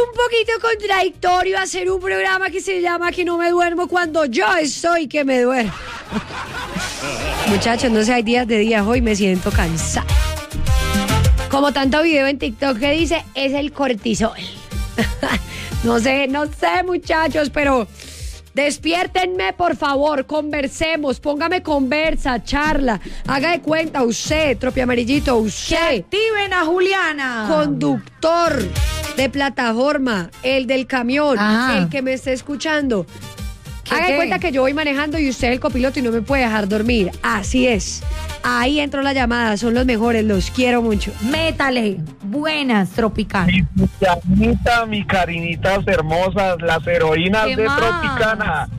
un poquito contradictorio hacer un programa que se llama Que no me duermo cuando yo estoy que me duermo. Muchachos, no sé, hay días de días, hoy me siento cansada. Como tanto video en TikTok que dice, es el cortisol. No sé, muchachos, pero despiértenme, por favor, conversemos, póngame conversa, charla, haga de cuenta usted, tropi amarillito, usted. Que activen a Juliana. Conductor de plataforma, el del camión, Ajá. el que me esté escuchando. Haga de cuenta que yo voy manejando y usted es el copiloto y no me puede dejar dormir. Así es. Ahí entró la llamada, son los mejores, los quiero mucho. Métale. Buenas, Tropicana. Mi Julianita, mi Karinitas hermosas, las heroínas ¿Qué de más? Tropicana.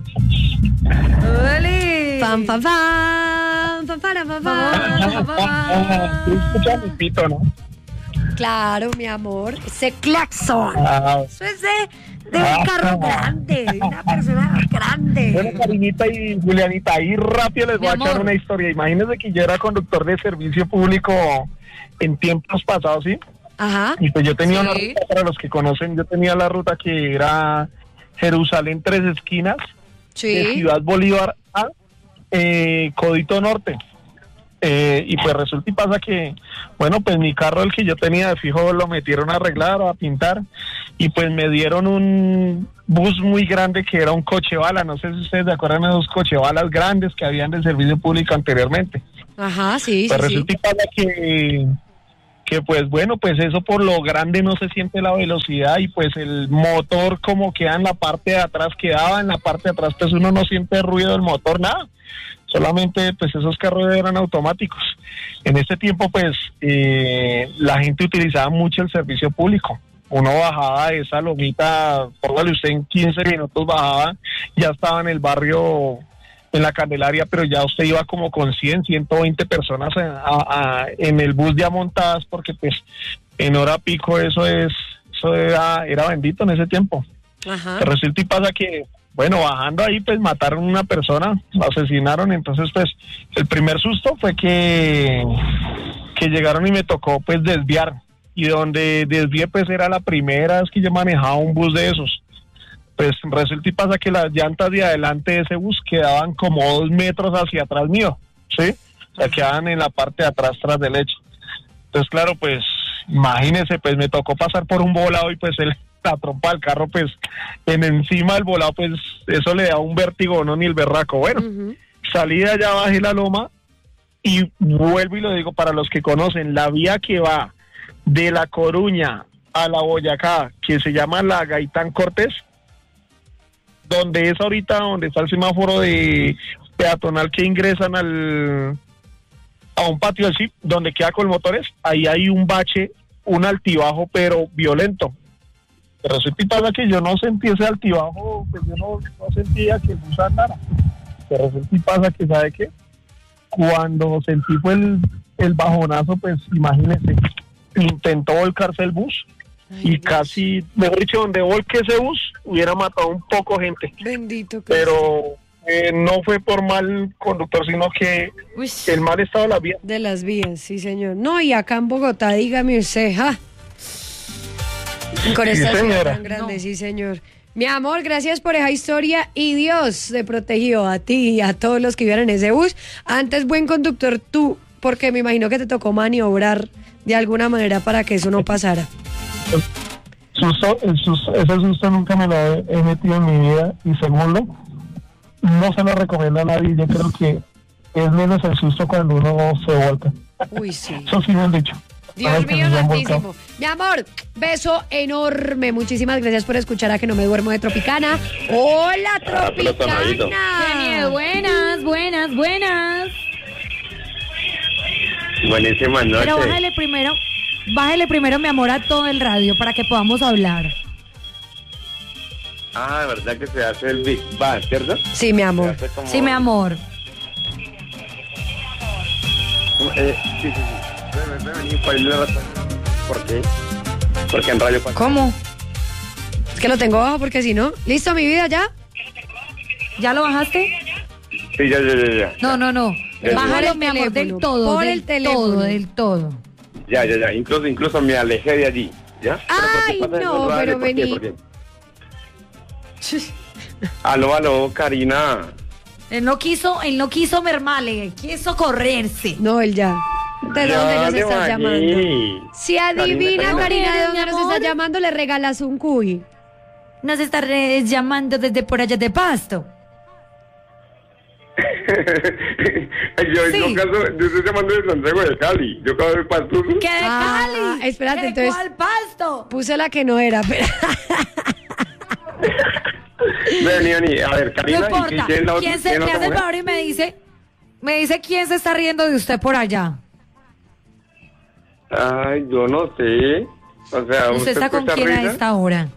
¡Ole! Fan, fan, fan, fan, fan, fan, fan. Tú escuchas mi pito, ¿no? Claro, mi amor, ese claxon. Ah, Eso es de un carro grande, de una persona grande. bueno, Karinita y Julianita, ahí rápido les voy a echar una historia. Imagínense que yo era conductor de servicio público en tiempos pasados, ¿sí? Ajá. Y pues yo tenía una Sí. ruta, para los que conocen, yo tenía la ruta que era Jerusalén Tres Esquinas, de Sí. Ciudad Bolívar a Codito Norte. Y pues resulta y pasa que, bueno, pues mi carro, el que yo tenía de fijo, lo metieron a arreglar o a pintar, y pues me dieron un bus muy grande que era un cochebala. No sé si ustedes se acuerdan de esos cochebalas grandes que habían del servicio público anteriormente. Ajá, sí, Pues sí, resulta y pasa que pues bueno, pues eso por lo grande no se siente la velocidad, y pues el motor como queda en la parte de atrás, quedaba en la parte de atrás, pues uno no siente ruido del motor, nada. Solamente pues esos carros eran automáticos. En ese tiempo pues la gente utilizaba mucho el servicio público. Uno bajaba de esa lomita, póngale usted, en 15 minutos bajaba, ya estaba en el barrio, en la Candelaria, pero ya usted iba como con 100, 120 personas en el bus ya montadas, porque pues en hora pico eso era bendito en ese tiempo. Ajá. Pero resulta y pasa que, bueno, bajando ahí pues mataron a una persona, la asesinaron. Entonces pues el primer susto fue que llegaron y me tocó pues desviar, y donde desvié pues era la primera vez que yo manejaba un bus de esos. Pues resulta y pasa que las llantas de adelante de ese bus quedaban como 2 metros hacia atrás mío, ¿sí? O sea, quedaban en la parte de atrás, tras del lecho. Entonces, claro, pues, imagínense, pues me tocó pasar por un volado, y pues la trompa del carro, pues, encima del volado, pues, eso le da un vértigo, no ni el berraco. Bueno, salí de allá, bajé la loma, y vuelvo y lo digo para los que conocen, la vía que va de La Coruña a La Boyacá, que se llama la Gaitán Cortés, donde es ahorita donde está el semáforo de peatonal que ingresan a un patio así, donde queda con motores, ahí hay un bache, un altibajo, pero violento. Pero resulta y pasa que yo no sentí ese altibajo, pues yo no sentía que el bus andara. Pero resulta y pasa que, ¿sabe qué? Cuando sentí fue el bajonazo, pues imagínense, intentó volcarse el bus. Ay, y Dios. casi, mejor dicho, donde volque ese bus hubiera matado un poco gente. Bendito que Pero no fue por mal conductor, sino que Uy. el mal estado de la vía. de las vías, sí, señor. No, y acá en Bogotá, dígame usted, ¿ja? Con Sí, esta ciudad señora. tan grande, No. sí, señor. Mi amor, gracias por esa historia, y Dios te protegió a ti y a todos los que iban en ese bus. Antes, buen conductor tú, porque me imagino que te tocó maniobrar de alguna manera para que eso no pasara. Ese susto nunca me lo he metido en mi vida, y segundo, no se lo recomiendo a nadie. Yo creo que es menos el susto cuando uno se volca. Uy, sí. Eso sí me han dicho. Dios Ay, que mío, nos han santísimo. volcado. Mi amor, beso enorme. Muchísimas gracias por escuchar a Que no me duermo de Tropicana. ¡Hola, Tropicana! Genial, buenas, buenas, buenas. Buenísimas noches. Pero bájale primero, mi amor, a todo el radio para que podamos hablar. Ah, ¿verdad que se hace el Big Bang, cierto? Sí, mi Se amor. hace como- Sí, mi amor. Sí. Vení, para irle a la- ¿Por qué? Porque en radio... ¿Cómo? Es que lo tengo bajo porque si no. ¿Listo, mi vida, ya? ¿Ya lo bajaste? Sí, ya. No. Del- Bájalo, Por el mi amor, del teléfono, todo. por del el teléfono. todo, del todo. Ya. Incluso me alejé de allí. ¿Ya? Ay, ¿Pero por qué pasa no, eso? Dale, pero ¿por qué? vení. ¿Por qué? Aló, Karina. Él no quiso mermarle, quiso correrse. No, él ya. ¿De dónde nos te estás bajé. llamando? Si adivina, Karina, de dónde Mi nos amor. estás llamando, le regalas un cuy. Nos está llamando desde por allá de Pasto. Sí. Yo estoy llamando de Santiago de Cali. Yo acabo de Pasto. ¿Qué de Ah, Cali? espérate, ¿De entonces- cuál Pasto? Puse la que no era, pero... Vení. A ver, Karina. No ¿y importa. quién es la otra- ¿Quién se quién es me la hace el otra favor y me dice quién se está riendo de usted por allá? mujer? Ay, yo no sé. O sea, ¿Usted está con quién a esta hora?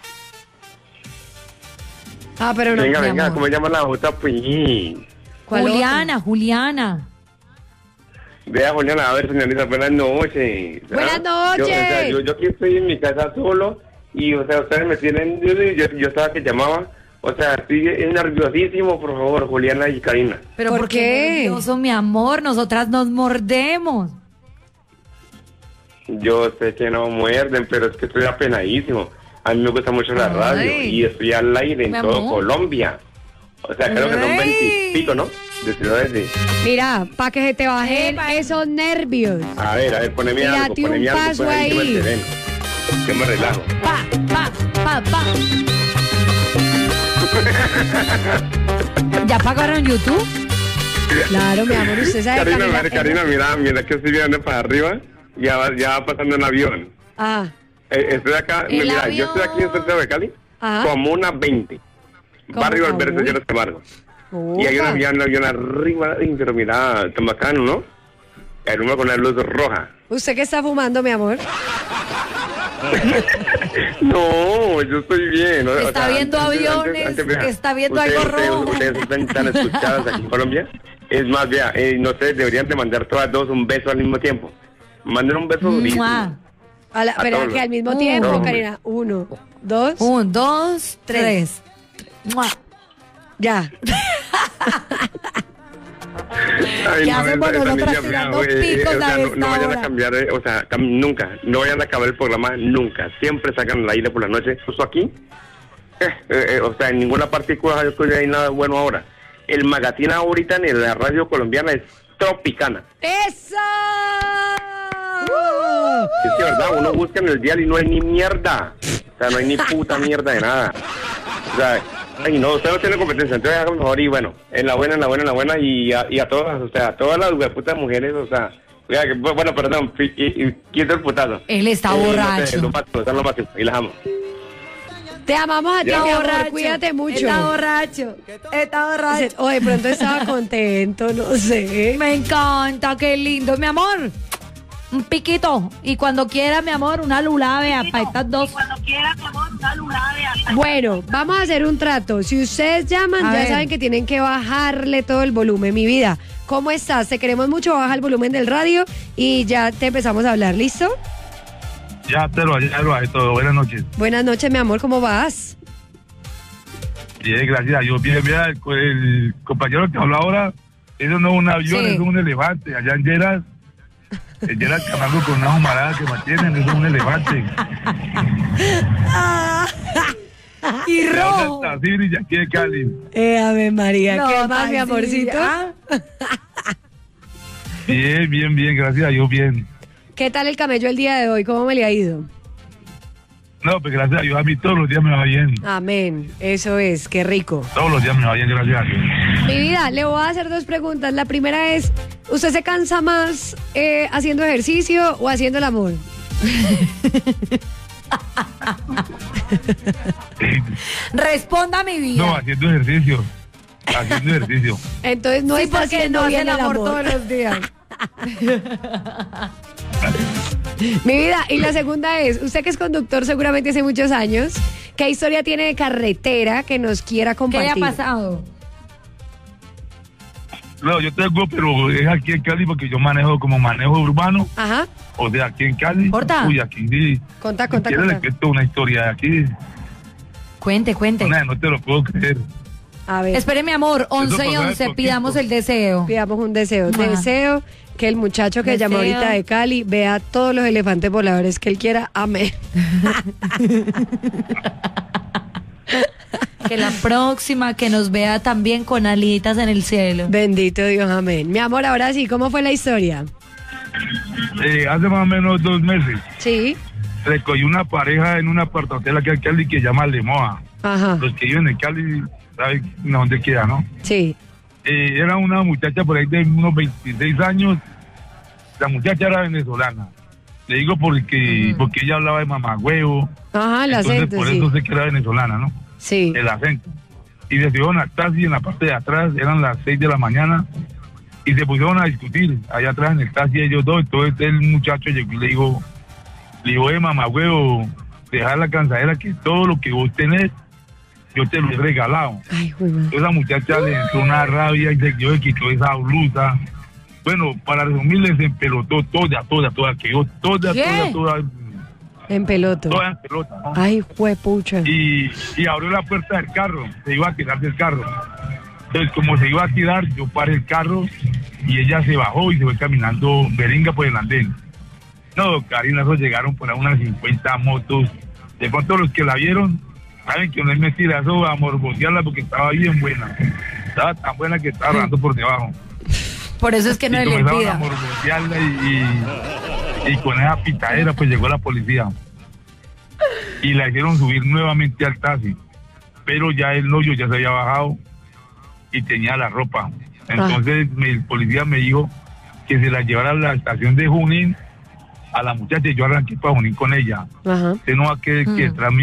Ah, pero no. Venga, mi venga, amor. ¿cómo se llama la otra? Pues. ¿Cuál Juliana. Vea, Juliana, a ver, señorita, buenas noches. Buenas Yo, o sea, noches. yo aquí estoy en mi casa solo y, o sea, ustedes me tienen... Yo estaba que llamaba. O sea, estoy nerviosísimo, por favor, Juliana y Karina. ¿Pero ¿Por por qué? qué nervioso, mi amor? Nosotras nos mordemos. Yo sé que no muerden, pero es que estoy apenadísimo. A mí me gusta mucho la radio Ay. y estoy al aire en Mi todo amor. Colombia. O sea, creo que son Ay. 20 y pico, ¿no? De ciudades de... Mira, para que se te bajen Epa. esos nervios. A ver, poneme Y algo, date poneme un algo, paso pues, que me ahí. sereno, que me relajo. Pa. ¿Ya pagaron YouTube? Claro, mi amor, usted sabe Karina, mira que estoy viendo para arriba, ya va pasando un avión. Ah, Estoy acá, El mira, yo estoy aquí en Santiago de Cali, Ajá. como una 20. ¿Cómo Barrio como? Alberto Llenos Camargo. Y hay un Upa. avión arriba, pero mira, tan bacano, ¿no? El uno con la luz roja. ¿Usted qué está fumando, mi amor? No, yo estoy bien. ¿no? Está viendo aviones, está viendo algo rojo. Ustedes están tan escuchadas aquí en Colombia. Es más, vea, no sé, deberían de mandar todas dos un beso al mismo tiempo. Manden un beso durísimo. ¡Mua! Pero todos. que al mismo No, tiempo, hombre. Karina. 1, 2, 1, 2, 3. ya. Ay, ¿Qué hacemos esa nosotras niña, tirando vea, picos o sea, a no esta vayan hora? a cambiar, o sea, nunca, no vayan a acabar el programa nunca. Siempre sacan el aire por la noche. Justo aquí, o sea, en ninguna partícula hay nada bueno ahora. El magazine ahorita en la radio colombiana es Tropicana. ¡Eso! Es que verdad, uno busca en el dial y no hay ni mierda. O sea, no hay ni puta mierda de nada. O sea, ay, no, usted no tiene competencia, entonces haga mejor y bueno, en la buena y a todas, o sea, a todas las putas mujeres, o sea, oiga, bueno, perdón, y quito el putazo. Él está borracho. Lo mato, y las amo. Te amamos a ti, Ya. mi amor. Cuídate mucho. Está borracho. O de pronto estaba contento, no sé. Me encanta, qué lindo. Mi amor, un piquito. Y cuando quiera, mi amor, una lulabe para estas dos. Bueno, vamos a hacer un trato. Si ustedes llaman, A ya ver. saben que tienen que bajarle todo el volumen. Mi vida, ¿cómo estás? Te queremos mucho, baja el volumen del radio y ya te empezamos a hablar. ¿Listo? Ya lo hay todo. Buenas noches. Buenas noches, mi amor, ¿cómo vas? Bien, gracias a Dios. Bien, mira, el compañero que habla ahora, eso no es un avión, Sí. eso es un elefante. Allá en Lleras, Camargo con una humarada que mantienen, eso es un elefante. Y Le rojo. habla Tafiri y aquí de Cali. Ave María, No, ¿qué más, mi Taxi, amorcito? ¿ah? Bien, gracias a Dios, bien. ¿Qué tal el camello el día de hoy? ¿Cómo me le ha ido? No, pues gracias a Dios, a mí todos los días me va bien. Amén, eso es, qué rico. Todos los días me va bien, gracias a Dios. Mi vida, le voy a hacer dos preguntas. La primera es, ¿usted se cansa más haciendo ejercicio o haciendo el amor? Responda mi vida. No, haciendo ejercicio. Haciendo ejercicio. Entonces no sí, está porque haciendo no hace bien el amor todos los días. Mi vida, y la segunda es, usted que es conductor seguramente hace muchos años, ¿qué historia tiene de carretera que nos quiera ¿Qué compartir? haya pasado? No, yo tengo, pero es aquí en Cali porque yo manejo como manejo urbano. Ajá, O sea, aquí en Cali. Corta. Uy, aquí sí. conta. ¿Quieres le cuento una historia de aquí? Cuente. No te lo puedo creer. A ver, Espere, mi amor, 11 y pasó de 11, poquito. pidamos el deseo. pidamos un deseo. Ajá. Deseo que el muchacho que llamó Deseo. ahorita de Cali vea todos los elefantes voladores que él quiera. Amén. Que la próxima que nos vea también con alitas en el cielo. Bendito Dios, amén. Mi amor, ahora sí, ¿cómo fue la historia? Hace más o menos 2 meses Sí. recogí una pareja en una apartatela que hay en Cali que se llama Lemoa. Ajá. Los que viven en Cali saben dónde queda, ¿no? Sí. Era una muchacha por ahí de unos 26 años. La muchacha era venezolana. Le digo porque ella hablaba de mamagüevo. Ajá, el Entonces acento, por sí. eso sé que era venezolana, ¿no? Sí. El acento. Y se subieron al taxi en la parte de atrás, eran las 6 de la mañana, y se pusieron a discutir allá atrás en el taxi ellos dos. Entonces el muchacho llegó y le dijo, mamagüevo, deja la cansadera que todo lo que vos tenés, yo te lo he regalado. Ay, güey, man. Esa muchacha le entró una rabia y se quitó esa blusa. Bueno, para resumirles, se empelotó toda, quedó toda En peloto. en pelota, ¿no? Ay, juepucha. Y abrió la puerta del carro, se iba a tirar del carro. Entonces, como se iba a tirar, yo paré el carro y ella se bajó y se fue caminando beringa por el andén. No, Karina, esos llegaron por ahí unas 50 motos. De pronto los que la vieron, saben que no es mentira, eso a morbosearla porque estaba bien buena. Estaba tan buena que estaba rodando por debajo. Por eso es que no Y le comenzaron a pida. morbosearla y con esa pitadera pues llegó la policía. Y la hicieron subir nuevamente al taxi. Pero ya el novio ya se había bajado y tenía la ropa. Entonces el policía me dijo que se la llevara a la estación de Junín a la muchacha y yo arranqué para Junín con ella. Ajá. Usted no va a querer que tras